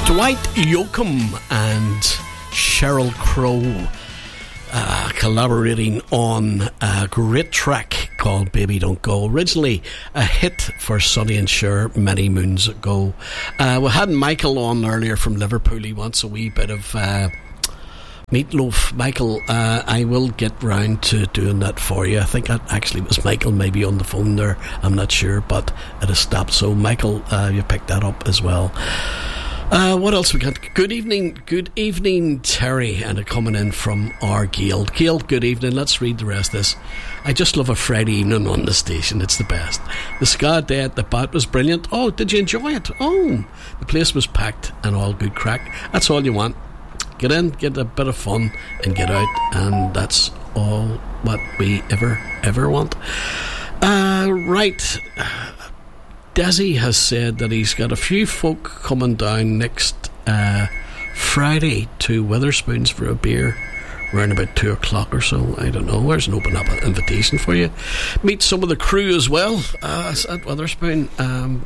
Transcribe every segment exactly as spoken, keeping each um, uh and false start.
Dwight Yoakam and Sheryl Crow uh, collaborating on a great track called Baby Don't Go. Originally a hit for Sonny and Cher many moons ago. Uh, we had Michael on earlier from Liverpool. He wants a wee bit of uh, Meatloaf. Michael, uh, I will get round to doing that for you. I think that actually was Michael maybe on the phone there. I'm not sure, but it has stopped. So Michael, uh, you picked that up as well. Uh, what else we got? Good evening, good evening, Terry, and a coming in from our Gail. Gail, good evening. Let's read the rest of this. I just love a Friday evening on the station. It's the best. The ska day at the Bat was brilliant. Oh, did you enjoy it? Oh, the place was packed and all good crack. That's all you want. Get in, get a bit of fun, and get out, and that's all what we ever, ever want. Uh, right. Desi has said that he's got a few folk coming down next uh, Friday to Wetherspoons for a beer around about two o'clock or so. I don't know. There's an open up invitation for you. Meet some of the crew as well uh, at Wetherspoon. Um,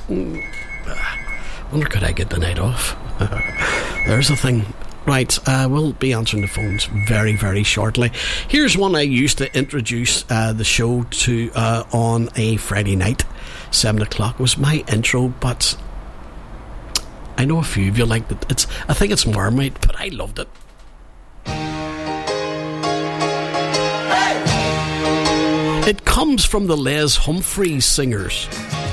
I wonder, could I get the night off? There's the thing. Right, uh, we'll be answering the phones very, very shortly. Here's one I used to introduce uh, the show to uh, on a Friday night. Seven o'clock was my intro, but I know a few of you liked it. It's, I think it's Marmite, but I loved it. Hey! It comes from the Les Humphreys Singers.